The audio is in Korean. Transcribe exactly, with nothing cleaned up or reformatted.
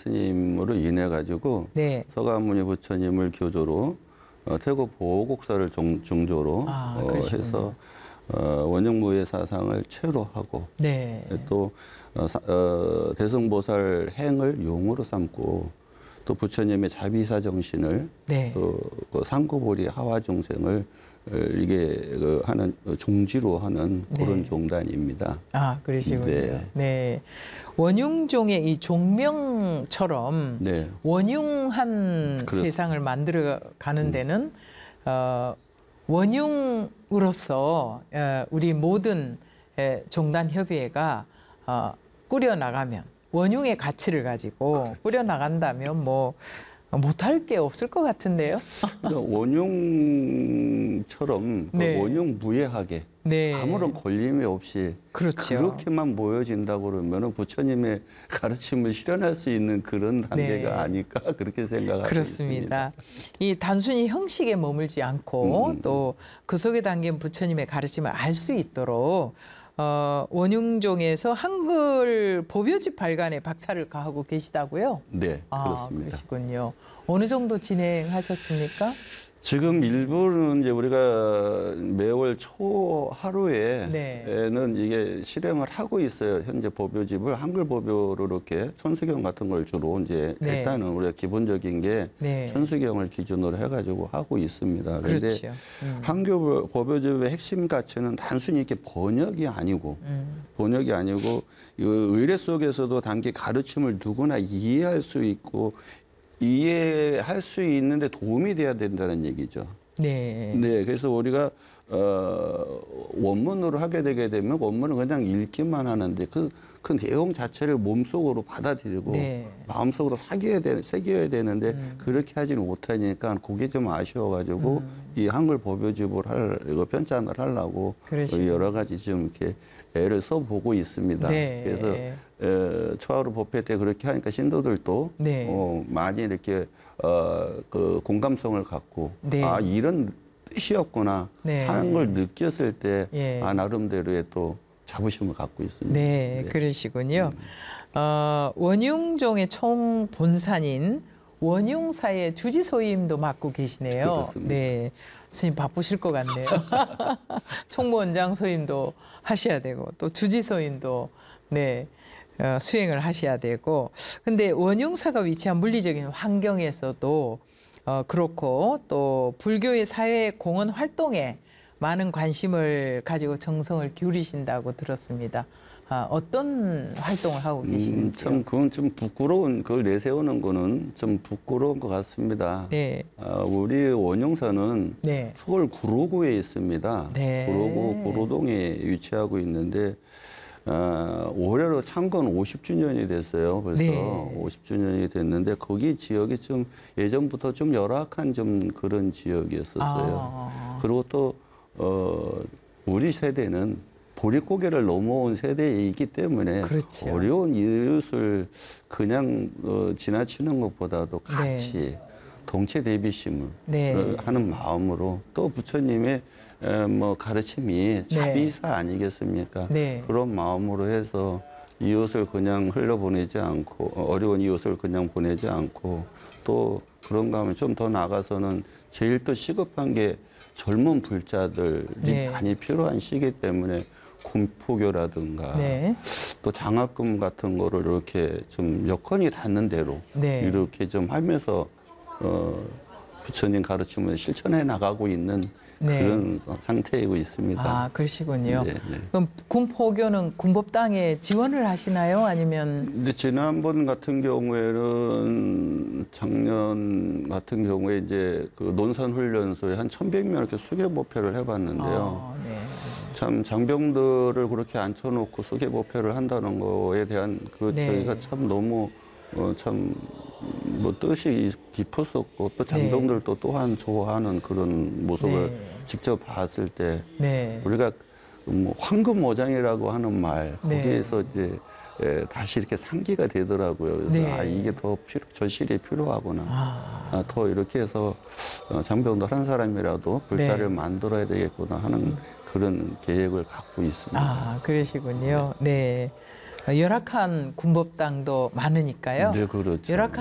스님으로 인해 가지고 네. 서가모니 부처님을 교조로 어, 태고 보곡사를 중, 중조로 아, 어, 해서 어, 원흉무예 사상을 최로하고 네. 또 어, 사, 어, 대승보살 행을 용으로 삼고 또 부처님의 자비사 정신을 네. 또 그 상고보리 하와 중생을 이게 그 하는 종지로 하는 그런 네. 종단입니다. 아, 그러시군요. 네. 네. 원흉종의 이 종명처럼 네. 원흉한 그렇... 세상을 만들어 가는 데는 음. 어, 원흉으로서 어, 우리 모든 종단 협의회가 어, 꾸려 나가면 원흉의 가치를 가지고 그렇지. 꾸려 나간다면 뭐 못할 게 없을 것 같은데요. 원흉처럼 네. 그 원흉무예하게 네. 아무런 걸림이 없이 그렇죠. 그렇게만 모여진다고 그러면 부처님의 가르침을 실현할 수 있는 그런 단계가 네. 아닐까 그렇게 생각하고 그렇습니다. 있습니다. 이 단순히 형식에 머물지 않고 음. 또 그 속에 담긴 부처님의 가르침을 알 수 있도록 어, 원흉종에서 한글 법요집 발간에 박차를 가하고 계시다고요? 네, 그렇습니다. 아, 그러시군요. 어느 정도 진행하셨습니까? 지금 일부는 이제 우리가 매월 초 하루에는 네. 이게 실행을 하고 있어요. 현재 법요집을 한글 법요로 이렇게 천수경 같은 걸 주로 이제 네. 일단은 우리가 기본적인 게 네. 천수경을 기준으로 해가지고 하고 있습니다. 그런데 그렇죠. 음. 한글 법요집의 핵심 가치는 단순히 이렇게 번역이 아니고 음. 번역이 아니고 이 의례 속에서도 단기 가르침을 누구나 이해할 수 있고. 이해할 수 있는데 도움이 돼야 된다는 얘기죠. 네. 네. 그래서 우리가 어, 원문으로 하게 되게 되면 원문은 그냥 읽기만 하는데 그, 그 내용 자체를 몸속으로 받아들이고 네. 마음속으로 사귀어야 되, 새겨야 되는데 음. 그렇게 하지는 못하니까 그게 좀 아쉬워가지고 음. 이 한글 법요집을 할 이거 편찬을 하려고 그러시군요. 여러 가지 좀 이렇게 애를 써보고 있습니다. 네. 그래서 에, 초하루 법회 때 그렇게 하니까 신도들도 네. 어, 많이 이렇게 어, 그 공감성을 갖고 네. 아 이런 뜻이었구나 네. 하는 걸 느꼈을 때 예. 아, 나름대로의 또 자부심을 갖고 있습니다. 네, 네. 그러시군요. 음. 어, 원흉종의 총 본산인 원흉사의 주지소임도 맡고 계시네요. 그렇습니다. 네, 스님 바쁘실 것 같네요. 총무원장 소임도 하셔야 되고 또 주지소임도 네. 어, 수행을 하셔야 되고 근데 원흉사가 위치한 물리적인 환경에서도 어, 그렇고 또 불교의 사회 공헌 활동에 많은 관심을 가지고 정성을 기울이신다고 들었습니다. 아, 어떤 활동을 하고 계시는지요? 음, 참 그건 좀 부끄러운 그걸 내세우는 거는 좀 부끄러운 것 같습니다. 네. 아, 우리 원흉사는 네. 서울 구로구에 있습니다. 네. 구로구 구로동에 위치하고 있는데 어, 올해로 창건 오십 주년이 됐어요. 벌써 네. 오십 주년이 됐는데 거기 지역이 좀 예전부터 좀 열악한 좀 그런 지역이었었어요. 아. 그리고 또 어, 우리 세대는 보릿고개를 넘어온 세대이기 때문에 그렇죠. 어려운 이웃을 그냥 어, 지나치는 것보다도 같이 네. 동체 대비심을 네. 하는 마음으로 또 부처님의 에, 뭐 가르침이 자비사 네. 아니겠습니까? 네. 그런 마음으로 해서 이웃을 그냥 흘려보내지 않고 어려운 이웃을 그냥 보내지 않고 또 그런가 하면 좀 더 나가서는 제일 또 시급한 게 젊은 불자들이 네. 많이 필요한 시기 때문에 군포교라든가 네. 또 장학금 같은 거를 이렇게 좀 여건이 닿는 대로 네. 이렇게 좀 하면서 어, 부처님 가르침을 실천해 나가고 있는 네. 그런 상태이고 있습니다. 아, 그러시군요. 네, 네. 그럼 군포교는 군법당에 지원을 하시나요? 아니면? 근데 지난번 같은 경우에는 작년 같은 경우에 이제 그 논산훈련소에 한 천백 명 이렇게 수계법회를 해봤는데요. 아, 네. 참 장병들을 그렇게 앉혀놓고 수계법회를 한다는 거에 대한 그 네. 저희가 참 너무 어, 참, 뭐, 뜻이 깊었었고, 또 장병들도 네. 또한 좋아하는 그런 모습을 네. 직접 봤을 때, 네. 우리가 뭐, 황금어장이라고 하는 말, 거기에서 네. 이제 에, 다시 이렇게 상기가 되더라고요. 그래서 네. 아, 이게 더 필요, 절실히 필요하구나. 아. 아, 더 이렇게 해서 어, 장병들 한 사람이라도 불자를 네. 만들어야 되겠구나 하는 그런 계획을 갖고 있습니다. 아, 그러시군요. 네. 열악한 군법당도 많으니까요. 네, 그렇죠. 열악한